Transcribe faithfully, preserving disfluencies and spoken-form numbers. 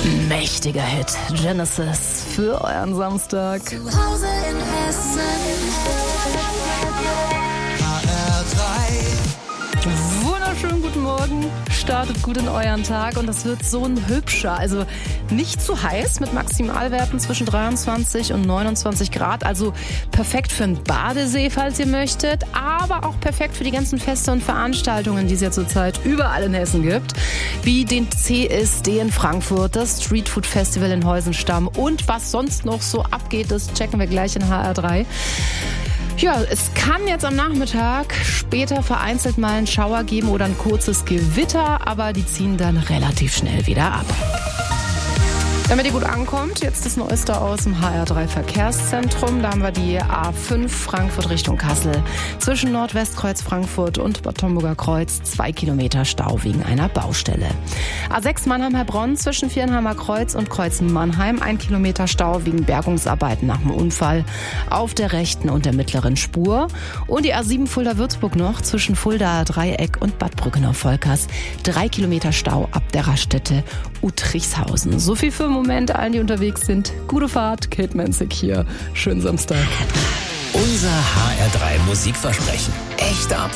Mächtiger Hit. Genesis für euren Samstag. Zu Hause in Hessen. H R drei. Wunderschönen guten Morgen. Startet gut in euren Tag und das wird so ein hübscher. Also nicht zu heiß mit Maximalwerten zwischen dreiundzwanzig und neunundzwanzig Grad. Also perfekt für einen Badesee, falls ihr möchtet. Aber auch perfekt für die ganzen Feste und Veranstaltungen, die es ja zurzeit überall in Hessen gibt. Wie den C S D in Frankfurt, das Street Food Festival in Heusenstamm und was sonst noch so abgeht, das checken wir gleich in H R drei. Ja, es kann jetzt am Nachmittag später vereinzelt mal einen Schauer geben oder ein kurzes Gewitter, aber die ziehen dann relativ schnell wieder ab. Damit ihr gut ankommt, jetzt das Neueste aus dem H R drei Verkehrszentrum. Da haben wir die A fünf Frankfurt Richtung Kassel. Zwischen Nordwestkreuz Frankfurt und Bad Homburger Kreuz zwei Kilometer Stau wegen einer Baustelle. A sechs Mannheim-Heilbronn zwischen Viernheimer Kreuz und Kreuz Mannheim. Ein Kilometer Stau wegen Bergungsarbeiten nach dem Unfall auf der rechten und der mittleren Spur. Und die A sieben Fulda-Würzburg noch zwischen Fuldaer Dreieck und Bad Brückenau-Volkers. Drei Kilometer Stau ab der Raststätte Utrichshausen. So viel für den Moment, allen, die unterwegs sind. Gute Fahrt, Kate Menzig hier. Schönen Samstag. Unser H R drei Musikversprechen. Echt ab